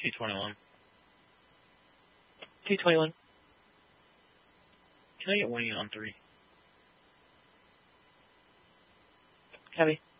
221. 221. Can I get one unit on 3? Copy.